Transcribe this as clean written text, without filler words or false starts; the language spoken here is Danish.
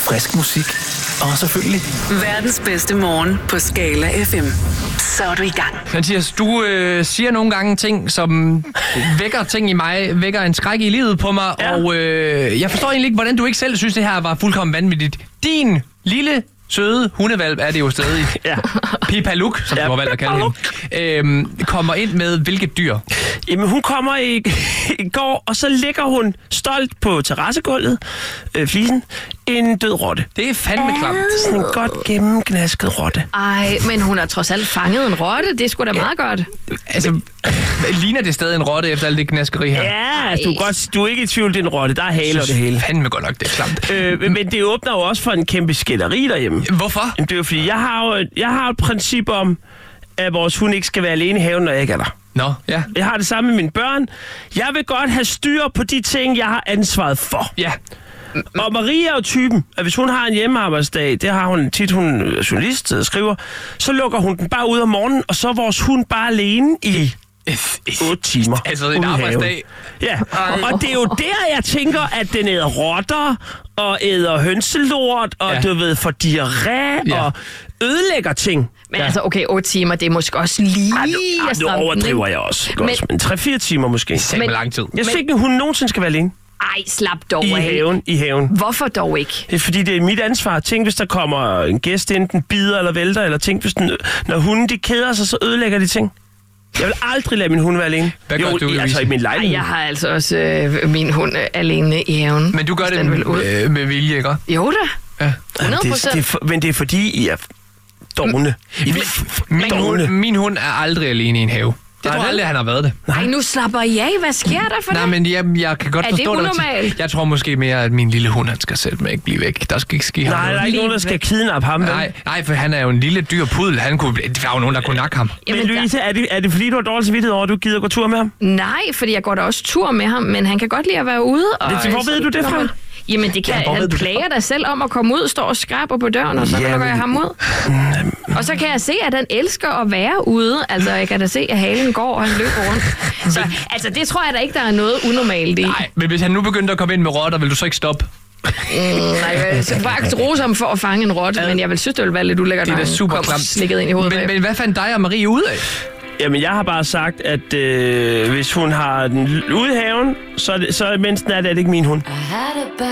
frisk musik og selvfølgelig verdens bedste morgen på Skala FM. Så er du i gang. Mathias, du siger nogle gange ting, som vækker ting i mig, vækker en skræk i livet på mig, ja. Og jeg forstår egentlig ikke, hvordan du ikke selv synes, det her var fuldkommen vanvittigt. Din lille, søde hundevalp er det jo stadig. Ja. Pippa Luk, som du har valgt at kalde hende, kommer ind med hvilket dyr? Jamen, hun kommer i går, og så ligger hun stolt på terrassegulvet, flisen, en død rotte. Det er fandme klamt. Sådan en godt gennemgnasket rotte. Ej, men hun har trods alt fanget en rotte. Det er sgu da meget godt. Altså, ligner det stadig en rotte efter alt det gnaskeri her? Ja, du er ikke i tvivl, det er en rotte. Der er hale og det hele. Fandme godt nok, det er klamt. Men det åbner jo også for en kæmpe skænderi derhjemme. Hvorfor? Det er jo fordi, jeg har et princip om, at vores hund ikke skal være alene i haven, når jeg ikke er der. Nå, ja. Jeg har det samme med mine børn. Jeg vil godt have styr på de ting, jeg har ansvaret for. Ja. Og Marie er jo typen, at hvis hun har en hjemmearbejdsdag, det har hun tit, hun er journalist, der skriver, så lukker hun den bare ud om morgenen, og så er vores hund bare alene i 8 timer. Altså en arbejdsdag. Ja, og det er jo der, jeg tænker, at den æder rotter, og æder hønselort, og du ved, får diarré, og ødelægger ting. Men altså, okay, 8 timer, det er måske også lige... Nu overdriver jeg også. Men 3-4 timer måske. Det er lang tid. Jeg synes ikke, at hun nogensinde skal være alene. Ej, slap dog af. I haven. Hvorfor dog ikke? Det er fordi, det er mit ansvar. Tænk, hvis der kommer en gæst ind, den bider eller vælter, eller tænk, hvis når hunden de keder sig, så ødelægger de ting. Jeg vil aldrig lade min hund være alene. Hvad gør du, altså i min lejlighed. Jeg har altså også min hund alene i haven. Men du gør det med vilje, ikke? Jo da. Ja. 100%. Men det er fordi, I er dogne. Min hund er aldrig alene i en have. Det tror jeg aldrig, han har været det. Nej, nu slapper I af. Hvad sker der for det? Nej, men jeg kan godt forstå det. Unormalt? Jeg tror måske mere, at min lille hund, han skal selv med ikke blive væk. Der skal ikke ske ham. Nej, der er ikke nogen, der skal kidnappe ham. Nej, for han er jo en lille dyr pudel. Der var jo nogen, der kunne nakke ham. Men Louise, er det fordi, du har dårlig samvittighed over, at du gider gå tur med ham? Nej, fordi jeg går da også tur med ham, men han kan godt lide at være ude. Hvor ved du det fra? Jamen, det kan han plager da selv om at komme ud, står og skraber på døren, og så lukker jeg ham ud. Og så kan jeg se, at han elsker at være ude. Altså, jeg kan da se, at halen går, og han løber rundt. Så altså, det tror jeg da ikke, der er noget unormalt i. Nej, men hvis han nu begyndte at komme ind med rotter, vil du så ikke stoppe? Nej, jeg vil faktisk rose ham for at fange en rotte, men jeg vil synes, det ville være lidt ulækkert, når han kom slikket ind i hovedet. Men hvad fandt dig og Marie ud af? Jamen, jeg har bare sagt, at hvis hun har den ude i haven, så mens den er det ikke min hund.